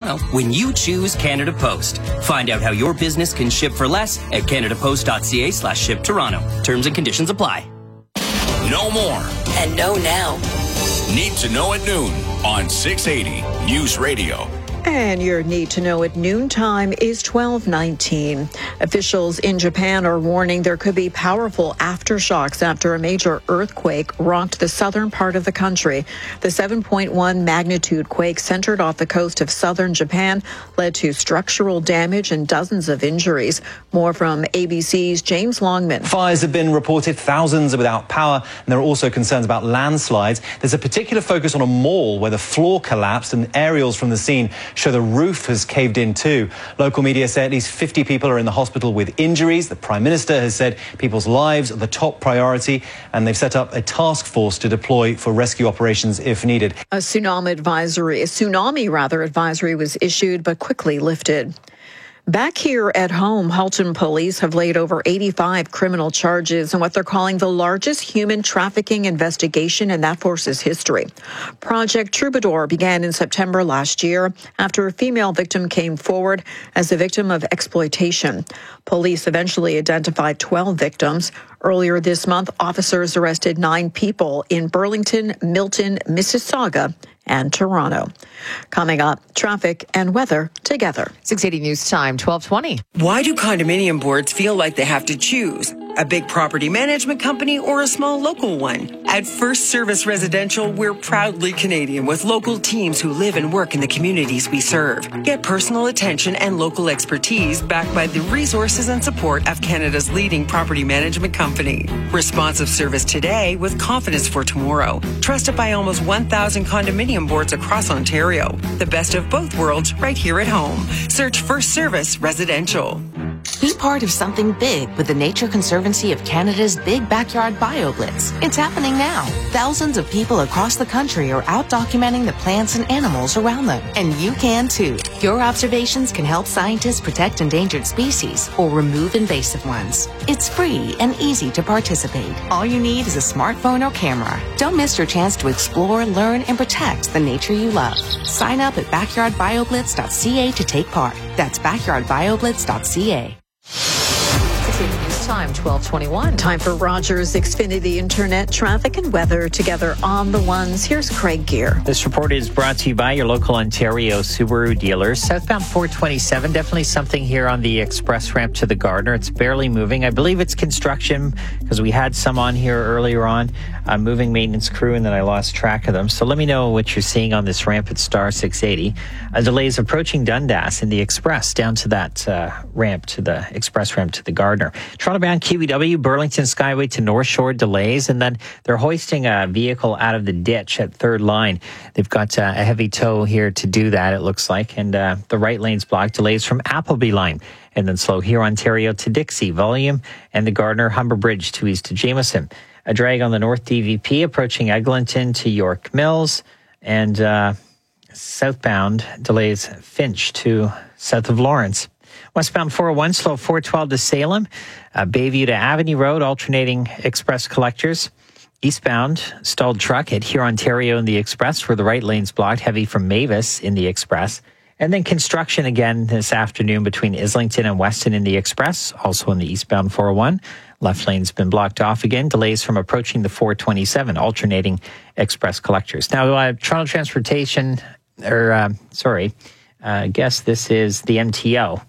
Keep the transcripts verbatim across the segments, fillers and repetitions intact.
Toronto when you choose Canada Post. Find out how your business can ship for less at canadapost.ca slash ship Toronto. Terms and conditions apply. No more. And know now. Need to know at noon on six eighty News Radio. And your need to know at noontime is twelve nineteen. Officials in Japan are warning there could be powerful aftershocks after a major earthquake rocked the southern part of the country. The seven point one magnitude quake centered off the coast of southern Japan led to structural damage and dozens of injuries. More from A B C's James Longman. Fires have been reported, thousands are without power, and there are also concerns about landslides. There's a particular focus on a mall where the floor collapsed and aerials from the scene show the roof has caved in too. Local media say at least fifty people are in the hospital with injuries. The Prime Minister has said people's lives are the top priority, and they've set up a task force to deploy for rescue operations if needed. A tsunami advisory, a tsunami rather advisory was issued but quickly lifted. Back here at home, Halton police have laid over eighty-five criminal charges in what they're calling the largest human trafficking investigation in that force's history. Project Troubadour began in September last year after a female victim came forward as a victim of exploitation. Police eventually identified twelve victims. Earlier this month, officers arrested nine people in Burlington, Milton, Mississauga, and Toronto. Coming up, traffic and weather together. six eighty News Time, twelve twenty. Why do condominium boards feel like they have to choose? A big property management company or a small local one? At First Service Residential, we're proudly Canadian with local teams who live and work in the communities we serve. Get personal attention and local expertise backed by the resources and support of Canada's leading property management company. Responsive service today with confidence for tomorrow. Trusted by almost one thousand condominium boards across Ontario. The best of both worlds right here at home. Search First Service Residential. Be part of something big with the Nature Conservancy of Canada's Big Backyard BioBlitz. It's happening now. Thousands of people across the country are out documenting the plants and animals around them. And you can too. Your observations can help scientists protect endangered species or remove invasive ones. It's free and easy to participate. All you need is a smartphone or camera. Don't miss your chance to explore, learn, and protect the nature you love. Sign up at backyard bio blitz dot c a to take part. That's backyard bio blitz dot c a. Time, twelve twenty-one. Time for Rogers Xfinity Internet traffic and weather together on the ones. Here's Craig Gear. This report is brought to you by your local Ontario Subaru dealers. Southbound four twenty-seven, definitely something here on the express ramp to the Gardiner. It's barely moving. I believe it's construction because we had some on here earlier on, uh, moving maintenance crew, and then I lost track of them. So let me know what you're seeing on this ramp at Star six eighty. Uh, delays approaching Dundas in the express down to that uh, ramp to the express ramp to the Gardiner. Toronto bound Q B W, Burlington Skyway to North Shore delays, and then they're hoisting a vehicle out of the ditch at Third Line. They've got uh, a heavy tow here to do that, it looks like, and uh, the right lane's blocked. Delays from Appleby Line, and then slow here Ontario to Dixie, Volume, and the Gardiner Humber Bridge to east to Jameson. A drag on the North D V P approaching Eglinton to York Mills, and uh, southbound delays Finch to south of Lawrence. Westbound four oh one, slow four twelve to Salem, uh, Bayview to Avenue Road, alternating express collectors. Eastbound, stalled truck at Huron, Ontario in the express where the right lane's blocked, heavy from Mavis in the express. And then construction again this afternoon between Islington and Weston in the express, also in the eastbound four oh one. Left lane's been blocked off again. Delays from approaching the four twenty-seven, alternating express collectors. Now, uh, Toronto Transportation, or uh, sorry, uh, I guess this is the M T O.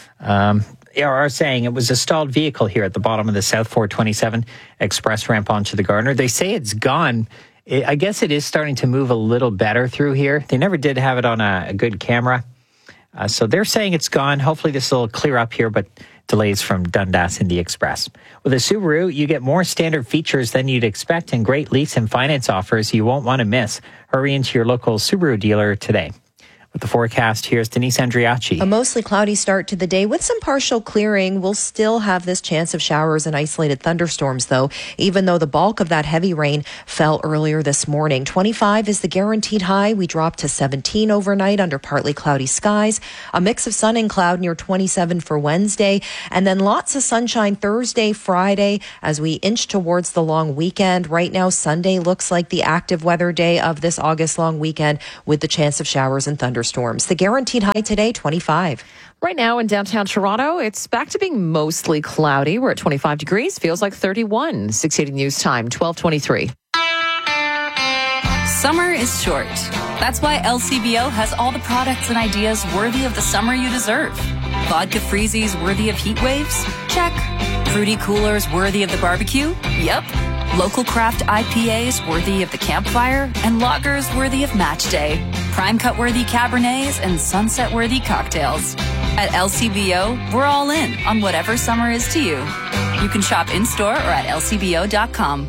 Um, are saying it was a stalled vehicle here at the bottom of the South four twenty-seven express ramp onto the Gardiner. They say it's gone. I guess it is starting to move a little better through here. They never did have it on a, a good camera. Uh, so they're saying it's gone. Hopefully this will clear up here, but delays from Dundas in the express. With a Subaru, you get more standard features than you'd expect and great lease and finance offers you won't want to miss. Hurry into your local Subaru dealer today. With the forecast, here's Denise Andriachi. A mostly cloudy start to the day with some partial clearing. We'll still have this chance of showers and isolated thunderstorms, though, even though the bulk of that heavy rain fell earlier this morning. twenty-five is the guaranteed high. We dropped to seventeen overnight under partly cloudy skies. A mix of sun and cloud near twenty-seven for Wednesday. And then lots of sunshine Thursday, Friday, as we inch towards the long weekend. Right now, Sunday looks like the active weather day of this August long weekend with the chance of showers and thunderstorms. thunderstorms. The guaranteed high today, twenty-five. Right now in downtown Toronto, it's back to being mostly cloudy. We're at twenty-five degrees. Feels like thirty-one. six eighty News Time, twelve twenty-three. Summer is short. That's why L C B O has all the products and ideas worthy of the summer you deserve. Vodka freezies worthy of heat waves? Check. Fruity coolers worthy of the barbecue? Yep. Local craft I P As worthy of the campfire? And lagers worthy of match day. Prime cut worthy Cabernets and sunset worthy cocktails. At L C B O, we're all in on whatever summer is to you. You can shop in-store or at L C B O dot com.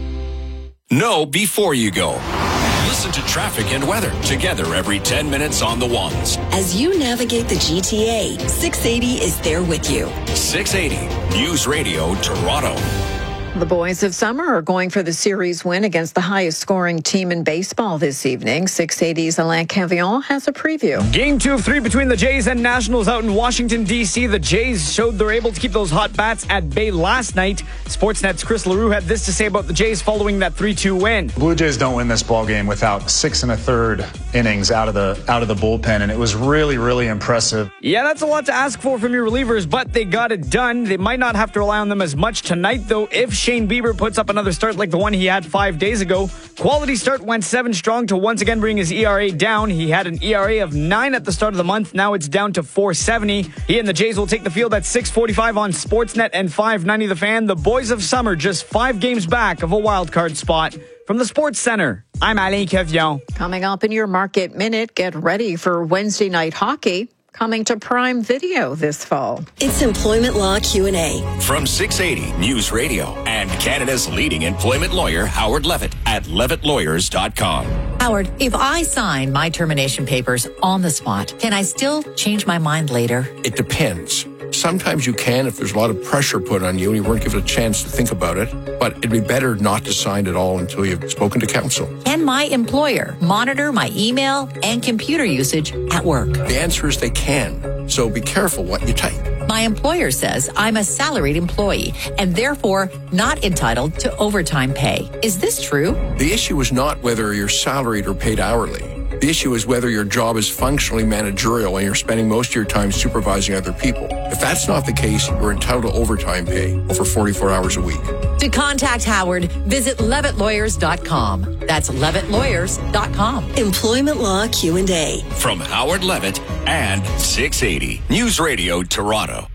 Know before you go. Listen to traffic and weather together every ten minutes on the ones. As you navigate the G T A, six eighty is there with you. six eighty News Radio Toronto. The boys of summer are going for the series win against the highest scoring team in baseball this evening. six eighty's Alain Cavillon has a preview. Game two of three between the Jays and Nationals out in Washington, D C. The Jays showed they're able to keep those hot bats at bay last night. Sportsnet's Chris LaRue had this to say about the Jays following that three two win. Blue Jays don't win this ball game without six and a third innings out of the out of the bullpen, and it was really, really impressive. Yeah, that's a lot to ask for from your relievers, but they got it done. They might not have to rely on them as much tonight, though, if Shane Bieber puts up another start like the one he had five days ago. Quality start went seven strong to once again bring his E R A down. He had an E R A of nine at the start of the month. Now it's down to four seventy. He and the Jays will take the field at six forty-five on Sportsnet and five ninety The Fan. The boys of summer just five games back of a wild card spot. From the Sports Center, I'm Alain Cavillon. Coming up in your Market Minute, get ready for Wednesday night hockey. Coming to Prime Video this fall. It's Employment Law Q and A. From six eighty News Radio and Canada's leading employment lawyer, Howard Levitt, at levitt lawyers dot com. Howard, if I sign my termination papers on the spot, can I still change my mind later? It depends. Sometimes you can if there's a lot of pressure put on you and you weren't given a chance to think about it. But it'd be better not to sign at all until you've spoken to counsel. Can my employer monitor my email and computer usage at work? The answer is they can. So be careful what you type. My employer says I'm a salaried employee and therefore not entitled to overtime pay. Is this true? The issue is not whether you're salaried or paid hourly. The issue is whether your job is functionally managerial and you're spending most of your time supervising other people. If that's not the case, you're entitled to overtime pay over forty-four hours a week. To contact Howard, visit levitt lawyers dot com. That's levitt lawyers dot com. Employment Law Q and A. From Howard Levitt and six eighty News Radio Toronto.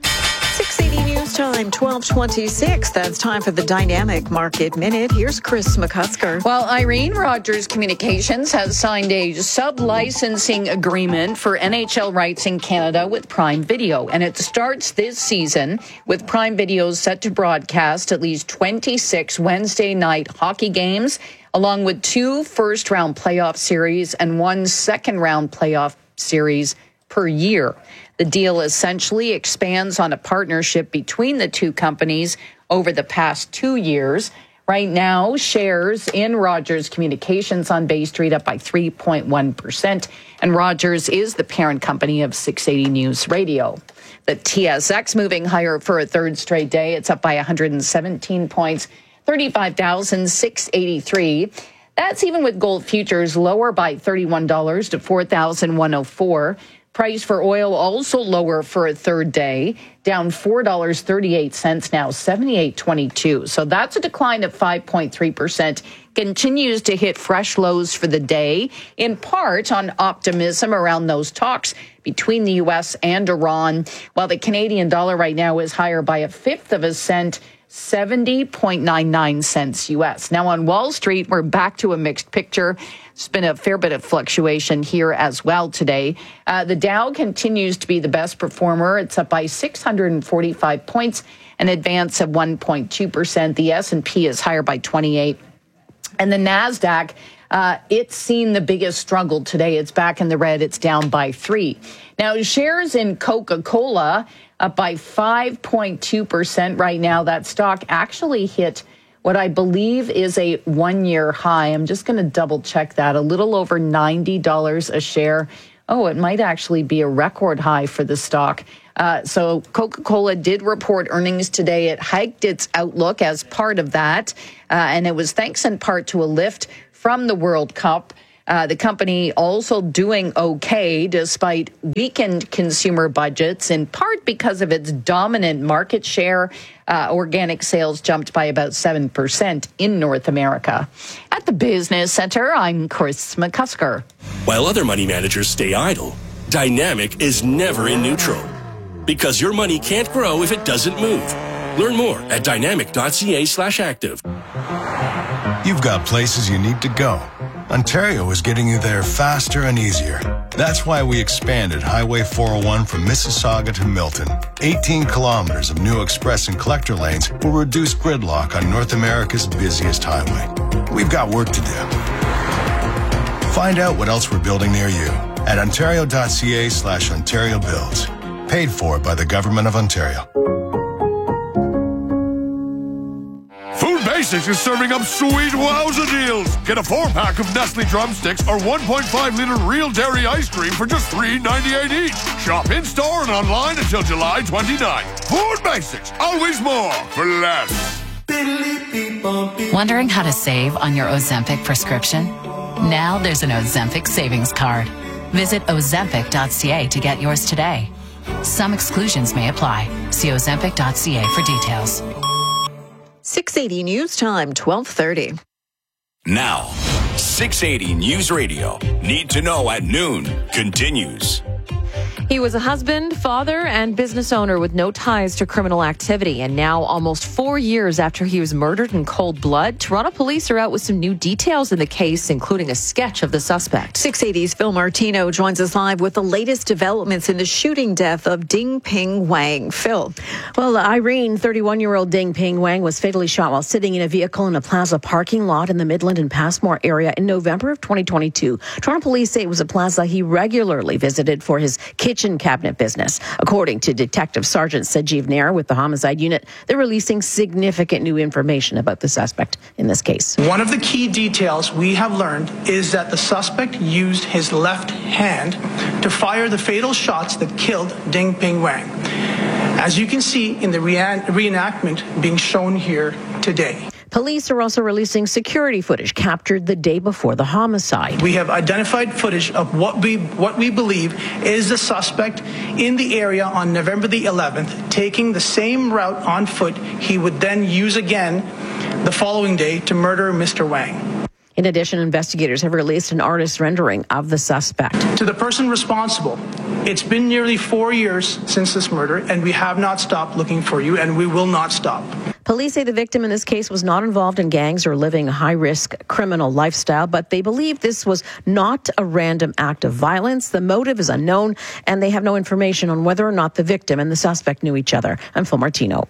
six eighty News Time, twelve twenty-six. That's time for the Dynamic Market Minute. Here's Chris McCusker. Well, Irene, Rogers Communications has signed a sub-licensing agreement for N H L rights in Canada with Prime Video. And it starts this season with Prime Video set to broadcast at least twenty-six Wednesday night hockey games, along with two first-round playoff series and one second-round playoff series per year. The deal essentially expands on a partnership between the two companies over the past two years. Right now, shares in Rogers Communications on Bay Street up by three point one percent. And Rogers is the parent company of six eighty News Radio. The T S X moving higher for a third straight day. It's up by one hundred seventeen points, thirty-five thousand six hundred eighty-three. That's even with gold futures lower by thirty-one dollars to four thousand one hundred four. Price for oil also lower for a third day, down four dollars and thirty-eight cents now, seventy-eight twenty-two. So that's a decline of five point three percent. Continues to hit fresh lows for the day, in part on optimism around those talks between the U S and Iran, while the Canadian dollar right now is higher by a fifth of a cent, seventy point nine nine cents U S. Now on Wall Street, we're back to a mixed picture. There's been a fair bit of fluctuation here as well today. Uh, the Dow continues to be the best performer. It's up by six hundred forty-five points, an advance of one point two percent. The S and P is higher by twenty-eight. And the NASDAQ, uh, it's seen the biggest struggle today. It's back in the red. It's down by three. Now, shares in Coca-Cola up by five point two percent right now. That stock actually hit what I believe is a one-year high. I'm just going to double-check that. A little over ninety dollars a share. Oh, it might actually be a record high for the stock. Uh, so Coca-Cola did report earnings today. It hiked its outlook as part of that, uh, and it was thanks in part to a lift from the World Cup. Uh, the company also doing okay despite weakened consumer budgets, in part because of its dominant market share. Uh, organic sales jumped by about seven percent in North America. At the Business Center, I'm Chris McCusker. While other money managers stay idle, Dynamic is never in neutral. Because your money can't grow if it doesn't move. Learn more at dynamic.ca slash active. You've got places you need to go. Ontario is getting you there faster and easier. That's why we expanded Highway four oh one from Mississauga to Milton. eighteen kilometers of new express and collector lanes will reduce gridlock on North America's busiest highway. We've got work to do. Find out what else we're building near you at ontario.ca slash Ontario Builds. Paid for by the Government of Ontario. Food Basics is serving up sweet wowza deals. Get a four-pack of Nestle drumsticks or one point five liter real dairy ice cream for just three ninety-eight each. Shop in-store and online until July twenty-ninth. Food Basics, always more for less. Wondering how to save on your Ozempic prescription? Now there's an Ozempic savings card. Visit ozempic dot c a to get yours today. Some exclusions may apply. See ozempic dot c a for details. six eighty News Time, twelve thirty. Now, six eighty News Radio. Need to know at noon continues. He was a husband, father, and business owner with no ties to criminal activity. And now, almost four years after he was murdered in cold blood, Toronto police are out with some new details in the case, including a sketch of the suspect. six eighty's Phil Martino joins us live with the latest developments in the shooting death of Ding Ping Wang. Phil. Well, Irene, thirty-one-year-old Ding Ping Wang was fatally shot while sitting in a vehicle in a plaza parking lot in the Midland and Passmore area in November of twenty twenty-two. Toronto police say it was a plaza he regularly visited for his kitchen cabinet business. According to Detective Sergeant Sajeev Nair with the Homicide Unit, they're releasing significant new information about the suspect in this case. One of the key details we have learned is that the suspect used his left hand to fire the fatal shots that killed Ding Ping Wang, as you can see in the reenactment being shown here today. Police are also releasing security footage captured the day before the homicide. We have identified footage of what we what we believe is the suspect in the area on November the eleventh, taking the same route on foot he would then use again the following day to murder Mister Wang. In addition, investigators have released an artist's rendering of the suspect. To the person responsible, it's been nearly four years since this murder, and we have not stopped looking for you, and we will not stop. Police say the victim in this case was not involved in gangs or living a high-risk criminal lifestyle, but they believe this was not a random act of violence. The motive is unknown, and they have no information on whether or not the victim and the suspect knew each other. I'm Phil Martino.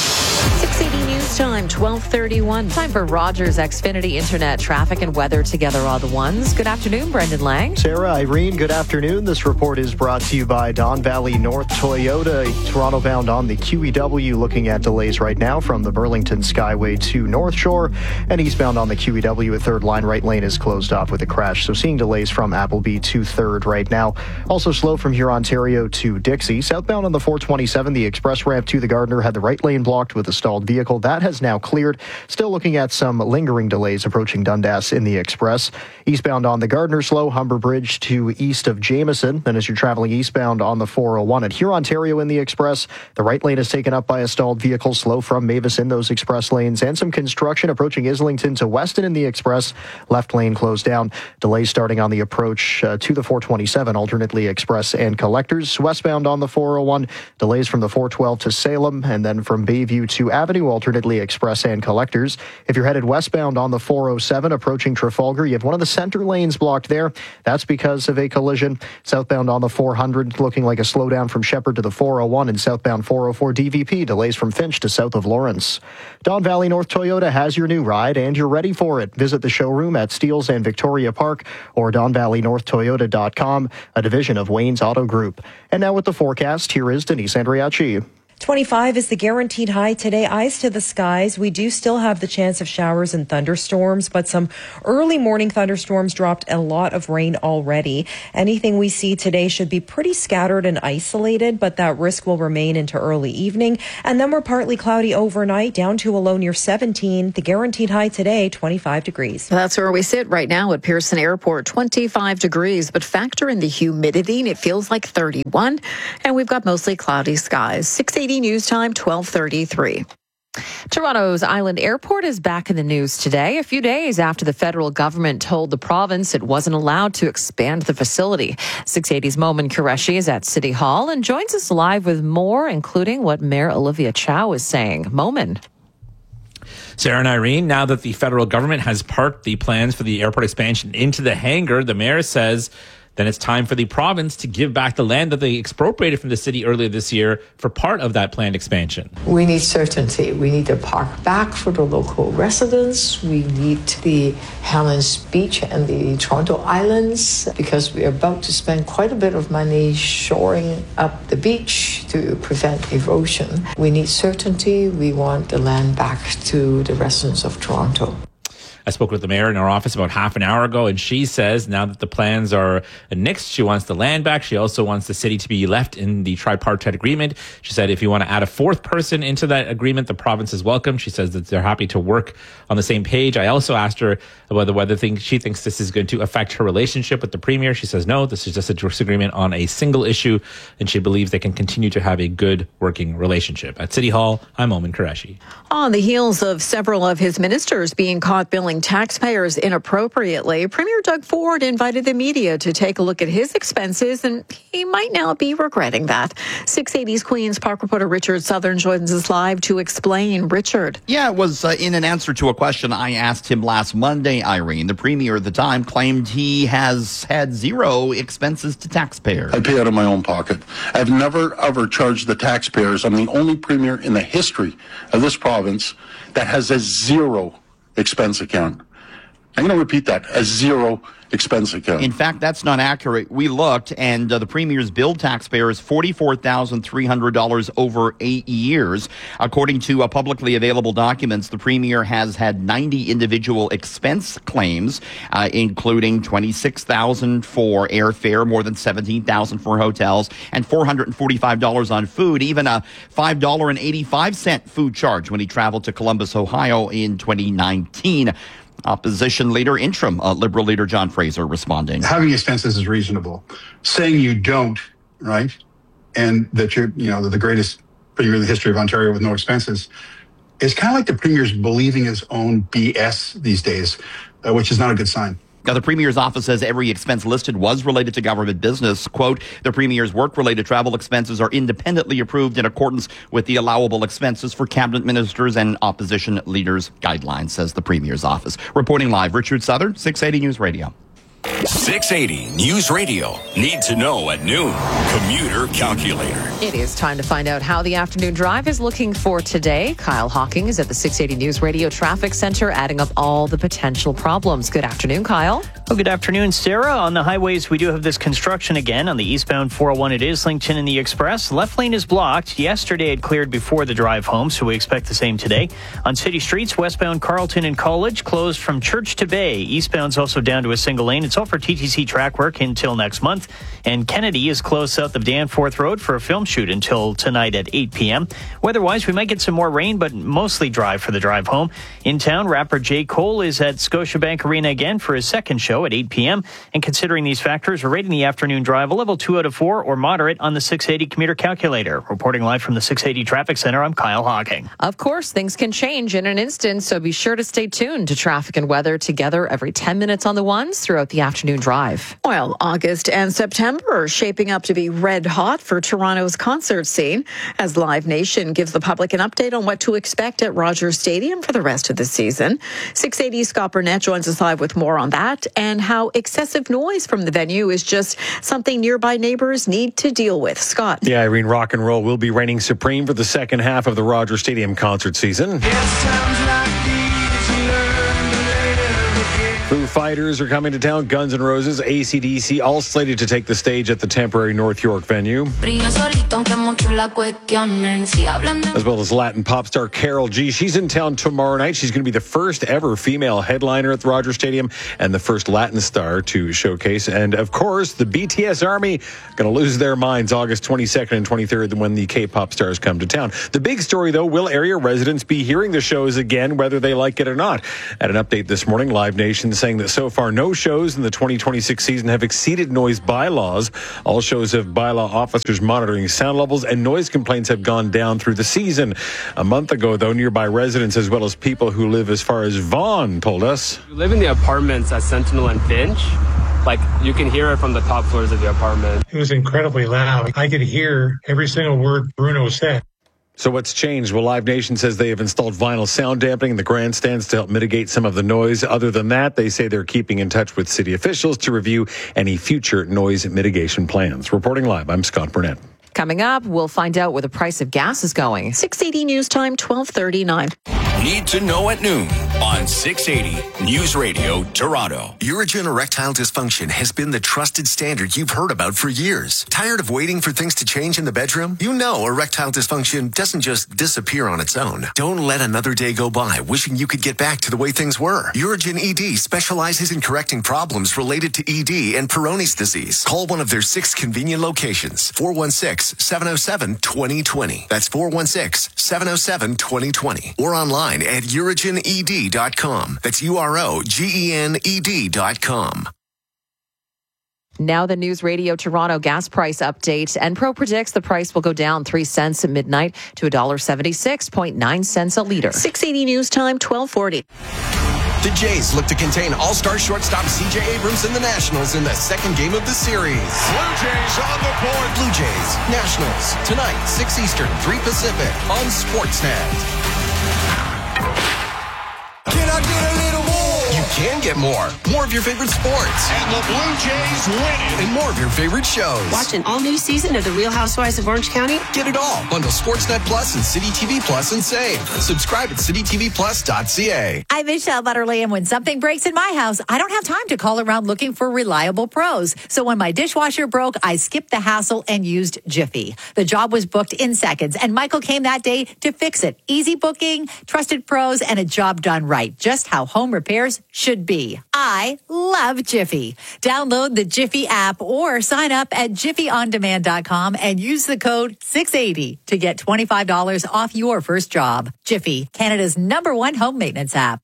six eighty News Time, twelve thirty-one. Time for Rogers Xfinity Internet traffic and weather together all the ones. Good afternoon, Brendan Lang. Sarah, Irene, good afternoon. This report is brought to you by Don Valley North Toyota. Toronto bound on the Q E W, looking at delays right now from the Burlington Skyway to North Shore, and eastbound on the Q E W, a third line right lane is closed off with a crash, so seeing delays from Appleby to third right now. Also slow from here, Ontario to Dixie. Southbound on the four twenty-seven, the express ramp to the Gardiner had the right lane blocked with a stalled vehicle. That has now cleared. Still looking at some lingering delays approaching Dundas in the express. Eastbound on the Gardiner slow, Humber Bridge to east of Jameson. Then as you're traveling eastbound on the four oh one at Huron, Ontario in the express, the right lane is taken up by a stalled vehicle, slow from Mavis in those express lanes, and some construction approaching Islington to Weston in the express. Left lane closed down. Delays starting on the approach uh, to the four twenty-seven, alternately express and collectors. Westbound on the four oh one, delays from the four twelve to Salem, and then from Bayview to Avenue, alternately express and collectors. If you're headed westbound on the four oh seven, approaching Trafalgar, you have one of the center lanes blocked there. That's because of a collision. Southbound on the four hundred, looking like a slowdown from Shepherd to the four oh one, and southbound four oh four D V P, delays from Finch to south of Lawrence. Don Valley North Toyota has your new ride, and you're ready for it. Visit the showroom at Steeles and Victoria Park or don valley north toyota dot com, a division of Wayne's Auto Group. And now with the forecast, here is Denise Andriachi. twenty-five is the guaranteed high today. Eyes to the skies. We do still have the chance of showers and thunderstorms, but some early morning thunderstorms dropped a lot of rain already. Anything we see today should be pretty scattered and isolated, but that risk will remain into early evening. And then we're partly cloudy overnight, down to a low near seventeen. The guaranteed high today, twenty-five degrees. That's where we sit right now at Pearson Airport, twenty-five degrees, but factor in the humidity and it feels like thirty-one. And we've got mostly cloudy skies. six eighty news time, twelve thirty-three. Toronto's Island Airport is back in the news today, a few days after the federal government told the province it wasn't allowed to expand the facility. six eighty's Momin Qureshi is at City Hall and joins us live with more, including what Mayor Olivia Chow is saying. Momin. Sarah and Irene, now that the federal government has parked the plans for the airport expansion into the hangar, the mayor says then it's time for the province to give back the land that they expropriated from the city earlier this year for part of that planned expansion. We need certainty. We need the park back for the local residents. We need the Helens Beach and the Toronto Islands because we're about to spend quite a bit of money shoring up the beach to prevent erosion. We need certainty. We want the land back to the residents of Toronto. I spoke with the mayor in our office about half an hour ago, and she says now that the plans are nixed, she wants the land back. She also wants the city to be left in the tripartite agreement. She said if you want to add a fourth person into that agreement, the province is welcome. She says that they're happy to work on the same page. I also asked her whether whether think, she thinks this is going to affect her relationship with the premier. She says no, this is just a disagreement on a single issue, and she believes they can continue to have a good working relationship. At City Hall, I'm Momin Qureshi. On the heels of several of his ministers being caught billing taxpayers inappropriately, Premier Doug Ford invited the media to take a look at his expenses, and he might now be regretting that. six eighty's Queen's Park reporter Richard Southern joins us live to explain. Richard. Yeah, it was uh, in an answer to a question I asked him last Monday, Irene. The Premier at the time claimed he has had zero expenses to taxpayers. I pay out of my own pocket. I've never, ever charged the taxpayers. I'm the only Premier in the history of this province that has a zero expense account. I'm going to repeat that, a zero expense account. In fact, that's not accurate. We looked, and uh, the Premier's billed taxpayers forty-four thousand three hundred dollars over eight years. According to uh, publicly available documents, the Premier has had ninety individual expense claims, uh, including twenty-six thousand dollars for airfare, more than seventeen thousand dollars for hotels, and four hundred forty-five dollars on food, even a five dollars and eighty-five cents food charge when he traveled to Columbus, Ohio in twenty nineteen. Opposition leader, interim uh, Liberal leader John Fraser responding. Having expenses is reasonable. Saying you don't, right, and that you're, you know, the greatest premier in the history of Ontario with no expenses, is kind of like the Premier's believing his own B S these days, uh, which is not a good sign. Now, the Premier's office says every expense listed was related to government business. Quote, the Premier's work-related travel expenses are independently approved in accordance with the allowable expenses for cabinet ministers and opposition leaders' guidelines, says the Premier's office. Reporting live, Richard Southern, six eighty News Radio. six eighty News Radio. Need to know at noon. Commuter Calculator. It is time to find out how the afternoon drive is looking for today. Kyle Hawking is at the six eighty News Radio Traffic Center, adding up all the potential problems. Good afternoon, Kyle. Well, good afternoon, Sarah. On the highways, we do have this construction again. On the eastbound four oh one at Islington and the Express, left lane is blocked. Yesterday it cleared before the drive home, so we expect the same today. On city streets, westbound Carleton and College closed from Church to Bay. Eastbound's also down to a single lane. It's all for T T C track work until next month. And Kennedy is closed south of Danforth Road for a film shoot until tonight at eight p.m. Weather-wise, we might get some more rain, but mostly dry for the drive home. In town, rapper J. Cole is at Scotiabank Arena again for his second show at eight p.m. And considering these factors, we're rating the afternoon drive a level two out of four or moderate on the six eighty commuter calculator. Reporting live from the six eighty Traffic Center, I'm Kyle Hawking. Of course, things can change in an instant, so be sure to stay tuned to traffic and weather together every ten minutes on the ones throughout the afternoon drive. Well, August and September are shaping up to be red hot for Toronto's concert scene as Live Nation gives the public an update on what to expect at Rogers Stadium for the rest of the season. six eighty Scott Burnett joins us live with more on that and how excessive noise from the venue is just something nearby neighbors need to deal with. Scott. Yeah, Irene, rock and roll will be reigning supreme for the second half of the Rogers Stadium concert season. Foo Fighters are coming to town. Guns N' Roses, A C D C, all slated to take the stage at the temporary North York venue. As well as Latin pop star Karol G. She's in town tomorrow night. She's going to be the first ever female headliner at the Rogers Stadium and the first Latin star to showcase. And of course, the B T S Army going to lose their minds August twenty-second and twenty-third when the K-pop stars come to town. The big story, though, will area residents be hearing the shows again, whether they like it or not? At an update this morning, Live Nation saying that so far no shows in the twenty twenty-six season have exceeded noise bylaws. All shows have bylaw officers monitoring sound levels, and noise complaints have gone down through the season. A month ago, though, nearby residents as well as people who live as far as Vaughan told us. You live in the apartments at Sentinel and Finch. Like, you can hear it from the top floors of the apartment. It was incredibly loud. I could hear every single word Bruno said. So what's changed? Well, Live Nation says they have installed vinyl sound dampening in the grandstands to help mitigate some of the noise. Other than that, they say they're keeping in touch with city officials to review any future noise mitigation plans. Reporting live, I'm Scott Burnett. Coming up, we'll find out where the price of gas is going. six eighty News Time, twelve thirty-nine. Need to know at noon on six eighty News Radio Toronto. Urigen erectile dysfunction has been the trusted standard you've heard about for years. Tired of waiting for things to change in the bedroom? You know erectile dysfunction doesn't just disappear on its own. Don't let another day go by wishing you could get back to the way things were. Urigen E D specializes in correcting problems related to E D and Peyronie's disease. Call one of their six convenient locations. four one six, seven oh seven, two oh two oh. That's four one six, seven oh seven, two oh two oh. Or online at urigen e d dot com. That's U R O G E N E D dot com. Now the News Radio Toronto gas price update. Enpro predicts the price will go down three cents at midnight to one dollar seventy-six point nine cents a litre. six eighty News Time, twelve forty. The Jays look to contain all-star shortstop C J Abrams and the Nationals in the second game of the series. Blue Jays on the board. Blue Jays, Nationals, tonight, six Eastern, three Pacific, on Sportsnet. Can I get a little more? You can get more. More of your favorite sports. And the Blue Jays win it. And more of your favorite shows. Watch an all-new season of The Real Housewives of Orange County? Get it all. Bundle Sportsnet Plus and City T V Plus and save. Subscribe at city t v plus dot c a. I'm Michelle Butterly, and when something breaks in my house, I don't have time to call around looking for reliable pros. So when my dishwasher broke, I skipped the hassle and used Jiffy. The job was booked in seconds, and Michael came that day to fix it. Easy booking, trusted pros, and a job done right. Just how home repairs should be. I love Jiffy. Download the Jiffy app or sign up at jiffy on demand dot com and use the code six eighty to get twenty-five dollars off your first job. Jiffy, Canada's number one home maintenance app.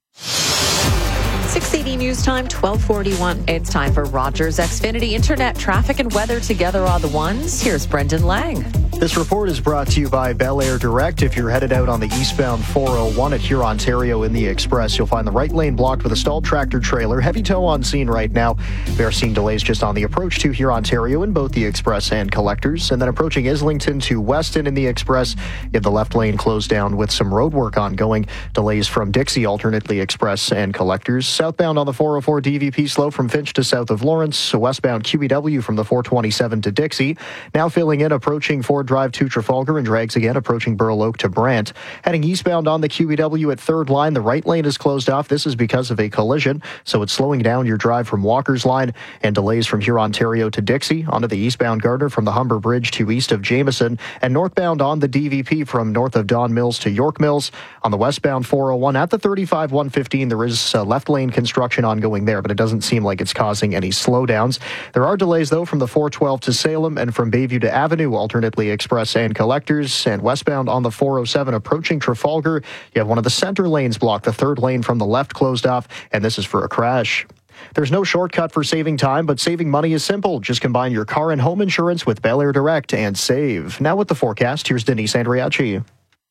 six eighty News Time, twelve forty-one. It's time for Rogers Xfinity Internet traffic and weather together are the ones. Here's Brendan Lang. This report is brought to you by Bel Air Direct. If you're headed out on the eastbound four oh one at Huron, Ontario in the Express, you'll find the right lane blocked with a stalled tractor trailer. Heavy tow on scene right now. We are seeing delays just on the approach to Huron, Ontario in both the Express and Collectors. And then approaching Islington to Weston in the Express, you have the left lane closed down with some road work ongoing. Delays from Dixie, alternately Express and Collectors. Southbound on the four oh four D V P slow from Finch to south of Lawrence. Westbound Q E W from the four twenty-seven to Dixie. Now filling in approaching Ford Drive to Trafalgar and drags again approaching Burl Oak to Brant. Heading eastbound on the Q E W at third line. The right lane is closed off. This is because of a collision, so it's slowing down your drive from Walker's line, and delays from Huron, Ontario to Dixie onto the eastbound Gardner from the Humber Bridge to east of Jameson, and northbound on the D V P from north of Don Mills to York Mills. On the westbound four oh one at the thirty-five one fifteen, there is uh, left lane construction ongoing there, but it doesn't seem like it's causing any slowdowns. There are delays, though, from the four twelve to Salem and from Bayview to Avenue, alternately Express and Collectors, and westbound on the four oh seven approaching Trafalgar. You have one of the center lanes blocked, the third lane from the left closed off, and this is for a crash. There's no shortcut for saving time, but saving money is simple. Just combine your car and home insurance with Bel Air Direct and save. Now with the forecast, here's Denise Andriachi.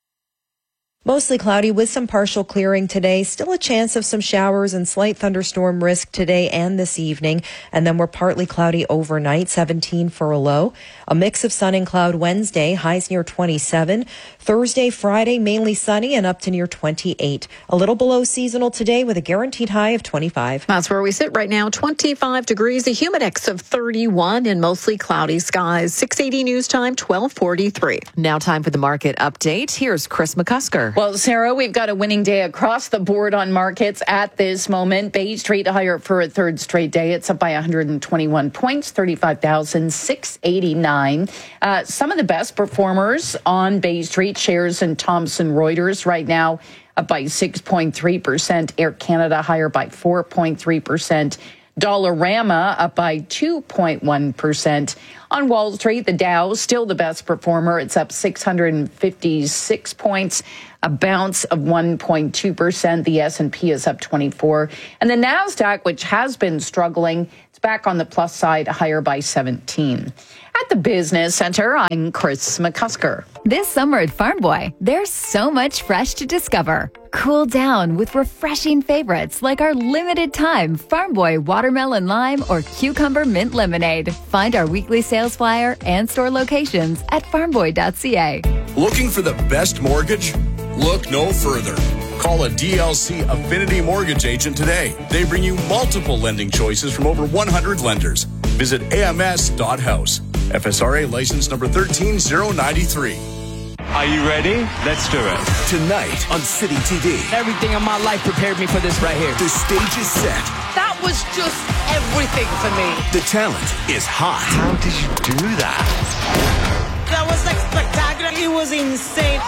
Mostly cloudy with some partial clearing today. Still a chance of some showers and slight thunderstorm risk today and this evening. And then we're partly cloudy overnight, seventeen for a low. A mix of sun and cloud Wednesday, highs near twenty-seven. Thursday, Friday, mainly sunny and up to near twenty-eight. A little below seasonal today with a guaranteed high of twenty-five. That's where we sit right now, twenty-five degrees, a humidex of thirty-one and mostly cloudy skies. six eighty News Time, twelve forty-three. Now time for the market update. Here's Chris McCusker. Well, Sarah, we've got a winning day across the board on markets at this moment. Bay Street higher for a third straight day. It's up by one hundred twenty-one points, thirty-five thousand six hundred eighty-nine. Uh, some of the best performers on Bay Street, shares in Thomson Reuters right now up by six point three percent. Air Canada higher by four point three percent. Dollarama up by two point one percent. On Wall Street, the Dow still the best performer. It's up six hundred fifty-six points, a bounce of one point two percent. The S and P is up twenty-four. And the Nasdaq, which has been struggling, it's back on the plus side, higher by seventeen. At the Business Center, I'm Chris McCusker. This summer at Farm Boy, there's so much fresh to discover. Cool down with refreshing favorites like our limited time Farm Boy watermelon lime or cucumber mint lemonade. Find our weekly sales flyer and store locations at farm boy dot c a. Looking for the best mortgage? Look no further. Call a D L C Affinity Mortgage agent today. They bring you multiple lending choices from over one hundred lenders. Visit A M S dot house. F S R A license number one three zero nine three. Are you ready? Let's do it. Tonight on City T V. Everything in my life prepared me for this right here. The stage is set. That was just everything for me. The talent is hot. How did you do that? That was like spectacular. It was insane.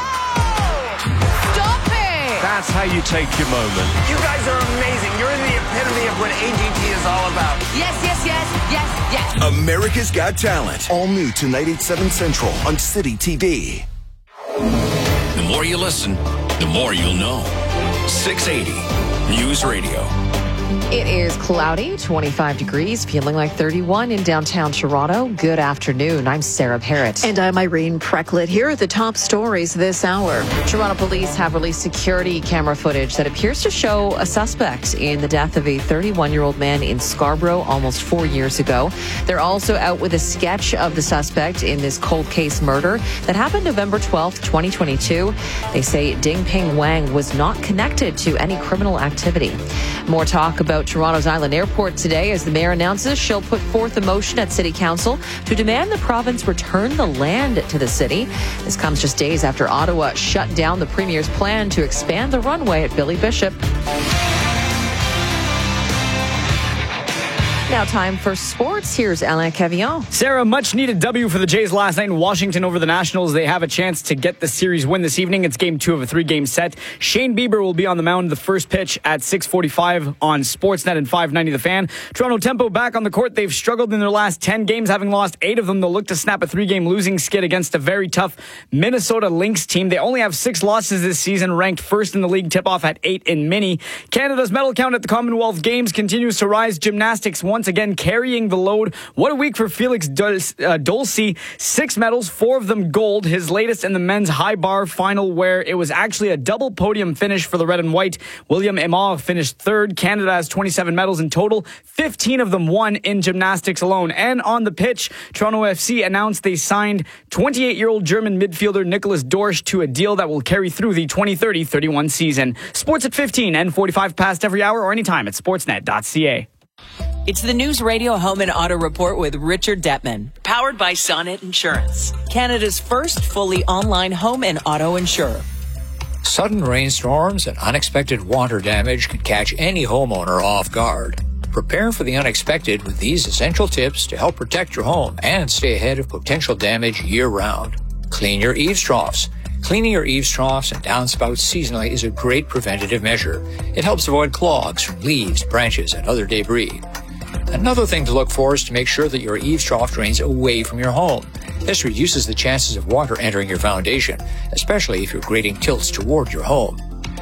Stop it! That's how you take your moment. You guys are amazing. You're the epitome of what A G T is all about. Yes, yes, yes, yes, yes. America's Got Talent. All new tonight at seven Central on City T V. The more you listen, the more you'll know. six eighty News Radio. It is cloudy, twenty-five degrees, feeling like thirty-one in downtown Toronto. Good afternoon. I'm Sarah Parrott. And I'm Irene Precklett. Here are the top stories this hour. Toronto police have released security camera footage that appears to show a suspect in the death of a thirty-one-year-old man in Scarborough almost four years ago. They're also out with a sketch of the suspect in this cold case murder that happened November twelfth, twenty twenty-two. They say Ding Ping Wang was not connected to any criminal activity. More talk about Toronto's Island Airport today as the mayor announces she'll put forth a motion at City Council to demand the province return the land to the city. This comes just days after Ottawa shut down the Premier's plan to expand the runway at Billy Bishop. Now time for sports. Here's Alain Cavillon. Sarah, much needed W for the Jays last night in Washington over the Nationals. They have a chance to get the series win this evening. It's game two of a three-game set. Shane Bieber will be on the mound the first pitch at six forty-five on Sportsnet and five ninety The Fan. Toronto Tempo back on the court. They've struggled in their last ten games, having lost eight of them. They'll look to snap a three-game losing skid against a very tough Minnesota Lynx team. They only have six losses this season, ranked first in the league, tip-off at eight in mini. Canada's medal count at the Commonwealth Games continues to rise. Gymnastics once again carrying the load. What a week for Felix Dulce. Uh, Dulce. Six medals, four of them gold. His latest in the men's high bar final, where it was actually a double podium finish for the red and white. William Aymar finished third. Canada has twenty-seven medals in total. fifteen of them won in gymnastics alone. And on the pitch, Toronto F C announced they signed twenty-eight-year-old German midfielder Nicholas Dorsch to a deal that will carry through the twenty thirty thirty-one season. Sports at fifteen and forty-five past every hour or anytime at sportsnet dot c a. It's the News Radio Home and Auto Report with Richard Detman, powered by Sonnet Insurance, Canada's first fully online home and auto insurer. Sudden rainstorms and unexpected water damage can catch any homeowner off guard. Prepare for the unexpected with these essential tips to help protect your home and stay ahead of potential damage year-round. Clean your eaves troughs. Cleaning your eaves troughs and downspouts seasonally is a great preventative measure. It helps avoid clogs from leaves, branches, and other debris. Another thing to look for is to make sure that your eaves trough drains away from your home. This reduces the chances of water entering your foundation, especially if your grading tilts toward your home.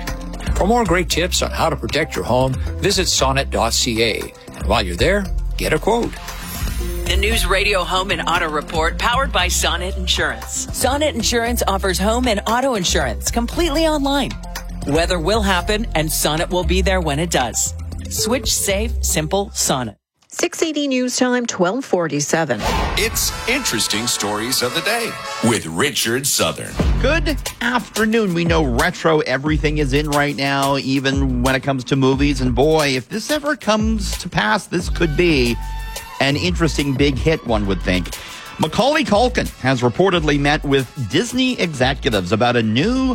For more great tips on how to protect your home, visit sonnet dot c a. And while you're there, get a quote. The News Radio Home and Auto Report, powered by Sonnet Insurance. Sonnet Insurance offers home and auto insurance completely online. Weather will happen, and Sonnet will be there when it does. Switch safe, simple Sonnet. six eighty News Time, twelve forty-seven. It's Interesting Stories of the Day with Richard Southern. Good afternoon. We know retro everything is in right now, even when it comes to movies. And boy, if this ever comes to pass, this could be an interesting big hit, one would think. Macaulay Culkin has reportedly met with Disney executives about a new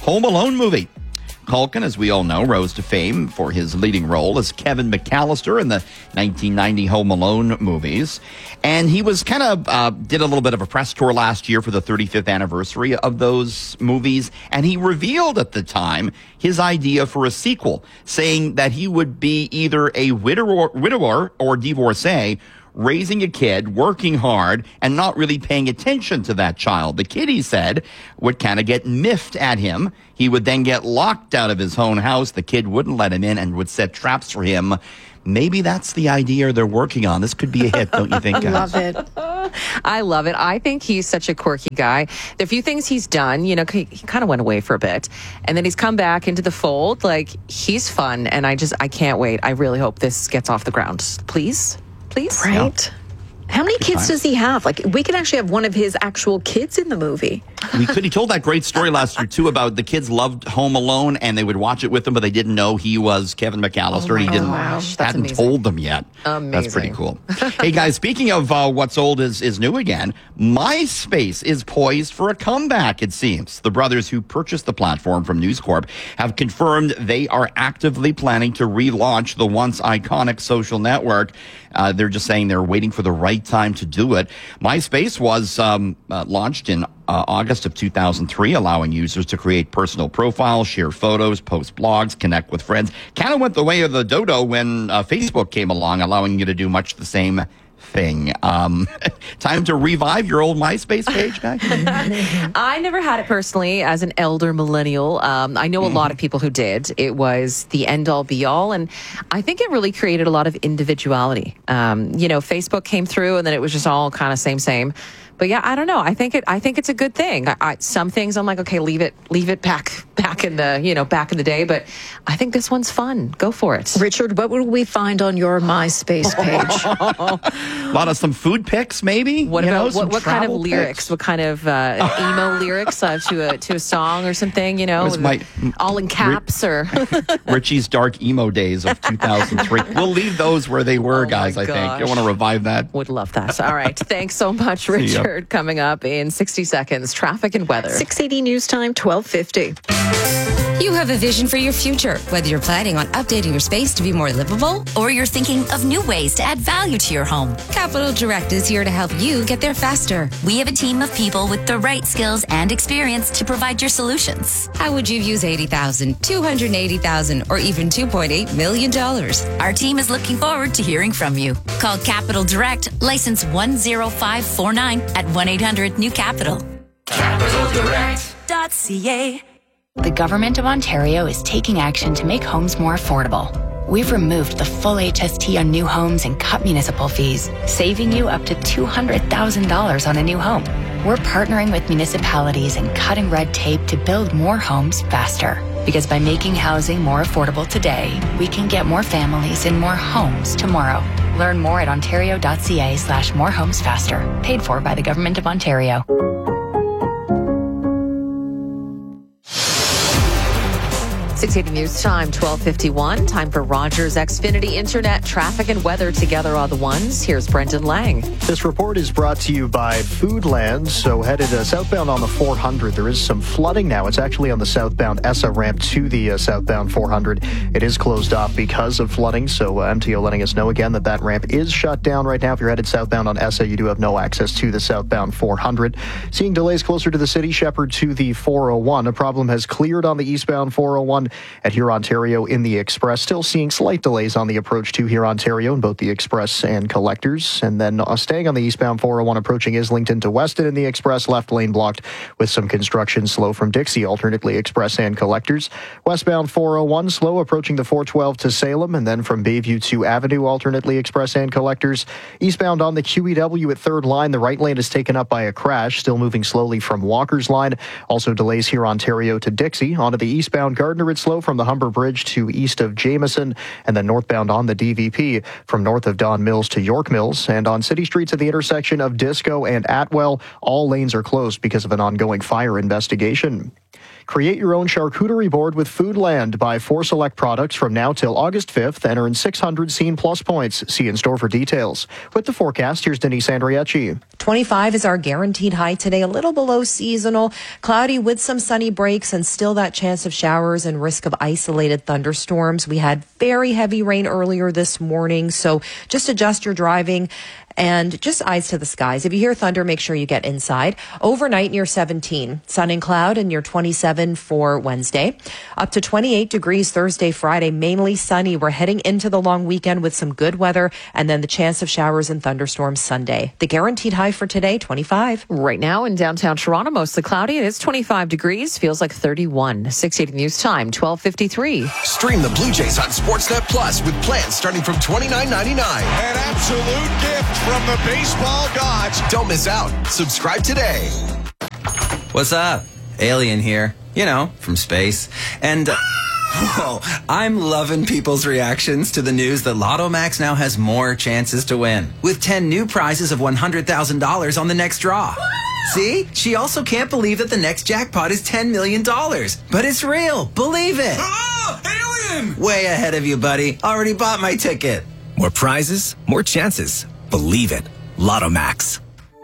Home Alone movie. Culkin, as we all know, rose to fame for his leading role as Kevin McAllister in the nineteen ninety Home Alone movies. And he was kind of, uh, did a little bit of a press tour last year for the thirty-fifth anniversary of those movies. And he revealed at the time his idea for a sequel, saying that he would be either a widower, widower or divorcee, raising a kid, working hard, and not really paying attention to that child. The kid, he said, would kind of get miffed at him. He would then get locked out of his own house. The kid wouldn't let him in and would set traps for him. Maybe that's the idea they're working on. This could be a hit, don't you think, guys? Love it. I love it. I think he's such a quirky guy. The few things he's done, you know, he, he kind of went away for a bit, and then he's come back into the fold. Like, he's fun, and I just, I can't wait. I really hope this gets off the ground. Please? Please? Right? Yeah. How many kids does he have? Like, we could actually have one of his actual kids in the movie. We could. He told that great story last year, too, about the kids loved Home Alone, and they would watch it with him, but they didn't know he was Kevin McAllister. Oh he didn't, gosh, that's hadn't amazing. told them yet. Amazing. That's pretty cool. Hey, guys, speaking of uh, what's old is, is new again, MySpace is poised for a comeback, it seems. The brothers who purchased the platform from News Corp have confirmed they are actively planning to relaunch the once iconic social network. Uh, they're just saying they're waiting for the right time to do it. MySpace was um, uh, launched in uh, August of two thousand three, allowing users to create personal profiles, share photos, post blogs, connect with friends. Kind of went the way of the dodo when uh, Facebook came along, allowing you to do much the same thing. Um, time to revive your old MySpace page, guys? I never had it personally as an elder millennial. Um, I know a lot of people who did. It was the end all be all. And I think it really created a lot of individuality. Um, you know, Facebook came through and then it was just all kind of same, same. But yeah, I don't know. I think it. I think it's a good thing. I, I, some things I'm like, okay, leave it, leave it back, back in the, you know, back in the day. But I think this one's fun. Go for it, Richard. What will we find on your MySpace page? A lot of some food pics, maybe. What you about know, what, what kind of lyrics? Pics. What kind of uh, emo lyrics uh, to a to a song or something? You know, my, all in caps or Richie's dark emo days of two thousand three. We'll leave those where they were, oh guys. I think you want to revive that. Would love that. All right, thanks so much, Richard. Coming up in sixty seconds, traffic and weather. six eighty News Time, twelve fifty. You have a vision for your future, whether you're planning on updating your space to be more livable or you're thinking of new ways to add value to your home. Capital Direct is here to help you get there faster. We have a team of people with the right skills and experience to provide your solutions. How would you use eighty thousand dollars, two hundred eighty thousand dollars, or even two point eight million dollars? Our team is looking forward to hearing from you. Call Capital Direct, license one zero five four nine at one eight hundred new capital. Capital Direct dot C A. The Government of Ontario is taking action to make homes more affordable. We've removed the full H S T on new homes and cut municipal fees, saving you up to two hundred thousand dollars on a new home. We're partnering with municipalities and cutting red tape to build more homes faster. Because by making housing more affordable today, we can get more families in more homes tomorrow. Learn more at ontario.ca slash more homes faster. Paid for by the Government of Ontario. six eighty News Time, twelve fifty-one. Time for Rogers Xfinity Internet, traffic and weather together are the ones. Here's Brendan Lang. This report is brought to you by Foodland. So headed uh, southbound on the four hundred, there is some flooding now. It's actually on the southbound E S A ramp to the uh, southbound four hundred. It is closed off because of flooding. So uh, M T O letting us know again that that ramp is shut down right now. If you're headed southbound on E S A, you do have no access to the southbound four hundred. Seeing delays closer to the city, Shepherd to the four oh one. A problem has cleared on the eastbound four oh one at Hurontario in the Express. Still seeing slight delays on the approach to Hurontario in both the Express and Collectors. And then uh, staying on the eastbound four oh one approaching Islington to Weston in the Express, left lane blocked with some construction slow from Dixie, alternately Express and Collectors. Westbound four oh one slow approaching the four twelve to Salem, and then from Bayview to Avenue, alternately Express and Collectors. Eastbound on the Q E W at third line, the right lane is taken up by a crash, still moving slowly from Walker's line. Also delays Hurontario to Dixie. Onto the eastbound Gardner, it's slow from the Humber Bridge to east of Jameson, and then northbound on the D V P from north of Don Mills to York Mills. And on city streets at the intersection of Disco and Atwell, all lanes are closed because of an ongoing fire investigation. Create your own charcuterie board with Foodland. Buy four select products from now till August fifth and earn six hundred Scene Plus points. See in store for details. With the forecast, here's Denise Andriachi. twenty-five is our guaranteed high today, a little below seasonal. Cloudy with some sunny breaks and still that chance of showers and risk of isolated thunderstorms. We had very heavy rain earlier this morning, so just adjust your driving and just eyes to the skies. If you hear thunder, make sure you get inside. Overnight near seventeen. Sun and cloud and near twenty-seven for Wednesday. Up to twenty-eight degrees Thursday, Friday, mainly sunny. We're heading into the long weekend with some good weather and then the chance of showers and thunderstorms Sunday. The guaranteed high for today, twenty-five. Right now in downtown Toronto, mostly cloudy. It is twenty-five degrees. Feels like thirty-one. six eighty News Time, twelve fifty-three. Stream the Blue Jays on Sportsnet Plus with plans starting from twenty-nine ninety-nine. An absolute gift from the baseball gods. Don't miss out. Subscribe today. What's up? Alien here. You know, from space. And, uh, whoa, I'm loving people's reactions to the news that Lotto Max now has more chances to win. With ten new prizes of one hundred thousand dollars on the next draw. See? She also can't believe that the next jackpot is ten million dollars. But it's real. Believe it. Oh, alien! Way ahead of you, buddy. Already bought my ticket. More prizes, more chances. Believe it. Lotto Max.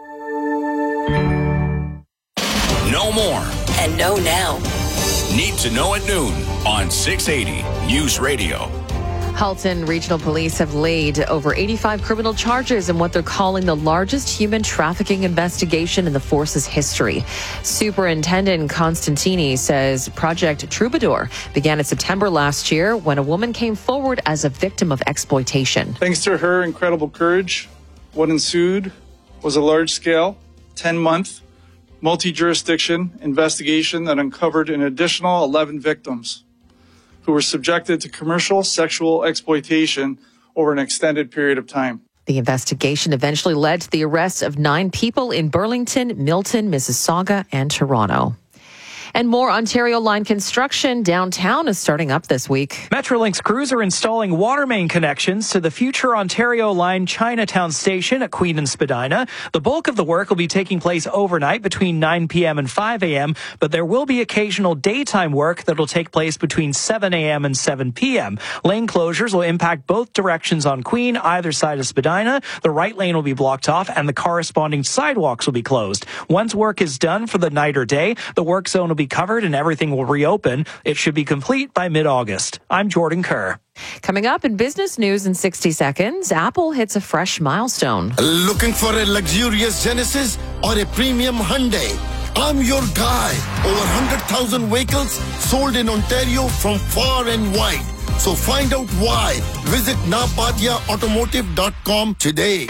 No more. And know now. Need to know at noon on six eighty News Radio. Halton Regional Police have laid over eighty-five criminal charges in what they're calling the largest human trafficking investigation in the force's history. Superintendent Constantini says Project Troubadour began in September last year when a woman came forward as a victim of exploitation. Thanks to her incredible courage, what ensued was a large-scale, ten-month, multi-jurisdiction investigation that uncovered an additional eleven victims who were subjected to commercial sexual exploitation over an extended period of time. The investigation eventually led to the arrest of nine people in Burlington, Milton, Mississauga, and Toronto. And more Ontario Line construction downtown is starting up this week. Metrolinx crews are installing water main connections to the future Ontario Line Chinatown station at Queen and Spadina. The bulk of the work will be taking place overnight between nine p.m. and five a.m., but there will be occasional daytime work that will take place between seven a.m. and seven p.m. Lane closures will impact both directions on Queen, either side of Spadina. The right lane will be blocked off and the corresponding sidewalks will be closed. Once work is done for the night or day, the work zone will be covered and everything will reopen. It should be complete by mid-August. I'm Jordan Kerr. Coming up in business news in sixty seconds, Apple hits a fresh milestone. Looking for a luxurious Genesis or a premium Hyundai? I'm your guy. Over one hundred thousand vehicles sold in Ontario from far and wide. So find out why. Visit napatia automotive dot com today.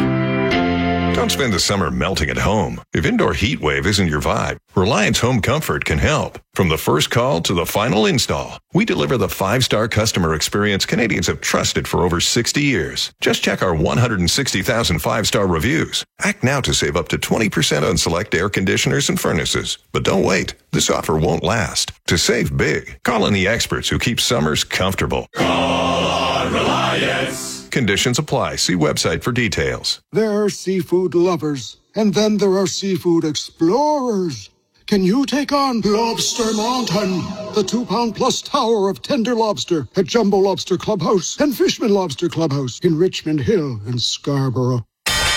Don't spend the summer melting at home. If indoor heat wave isn't your vibe, Reliance Home Comfort can help. From the first call to the final install, we deliver the five-star customer experience Canadians have trusted for over sixty years. Just check our one hundred sixty thousand five-star reviews. Act now to save up to twenty percent on select air conditioners and furnaces. But don't wait. This offer won't last. To save big, call on the experts who keep summers comfortable. Call on Reliance. Conditions apply. See website for details. There are seafood lovers, and then there are seafood explorers. Can you take on Lobster Mountain, the two-pound plus tower of tender lobster at Jumbo Lobster Clubhouse and Fishman Lobster Clubhouse in Richmond Hill and Scarborough?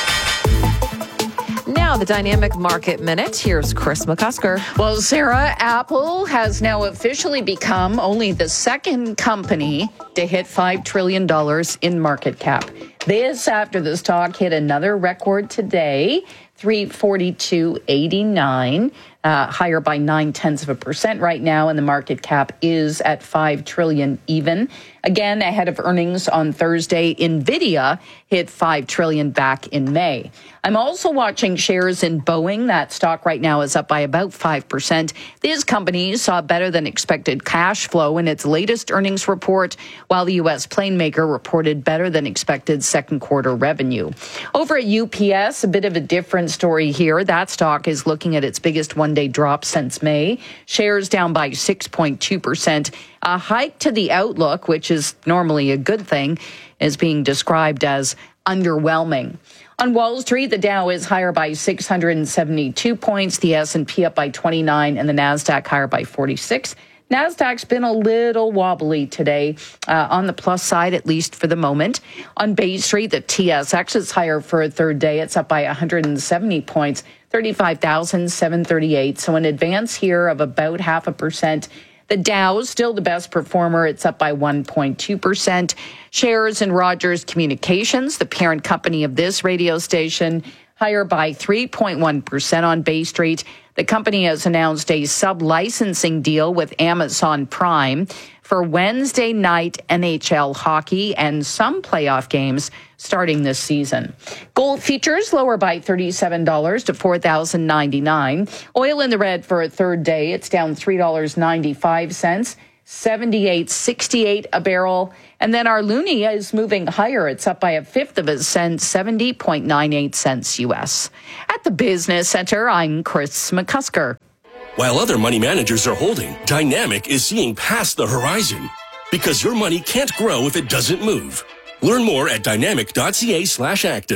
Now, the Dynamic Market Minute. Here's Chris McCusker. Well, Sarah, Apple has now officially become only the second company to hit five trillion dollars in market cap. This after the stock hit another record today, three forty-two eighty-nine, uh, higher by nine tenths of a percent right now, and the market cap is at five trillion even. Again, ahead of earnings on Thursday, Nvidia hit five trillion back in May. I'm also watching shares in Boeing. That stock right now is up by about five percent. This company saw better than expected cash flow in its latest earnings report, while the U S plane maker reported better than expected second quarter revenue. Over at U P S, a bit of a different story here. That stock is looking at its biggest one-day drop since May. Shares down by six point two percent. A hike to the outlook, which is normally a good thing, is being described as underwhelming. On Wall Street, the Dow is higher by six hundred seventy-two points, the S and P up by twenty-nine, and the NASDAQ higher by forty-six. NASDAQ's been a little wobbly today, uh, on the plus side, at least for the moment. On Bay Street, the T S X is higher for a third day. It's up by one hundred seventy points, thirty-five thousand seven hundred thirty-eight. So an advance here of about half a percent. The Dow's still the best performer. It's up by one point two percent. Shares in Rogers Communications, the parent company of this radio station, higher by three point one percent on Bay Street. The company has announced a sub-licensing deal with Amazon Prime for Wednesday night N H L hockey and some playoff games starting this season. Gold futures lower by thirty-seven dollars to four thousand ninety-nine dollars. Oil in the red for a third day. It's down three dollars and ninety-five cents, seventy-eight sixty-eight a barrel. And then our loonie is moving higher. It's up by a fifth of a cent, seventy point nine eight cents U S. At the Business Center, I'm Chris McCusker. While other money managers are holding, Dynamic is seeing past the horizon. Because your money can't grow if it doesn't move. Learn more at dynamic.ca slash active.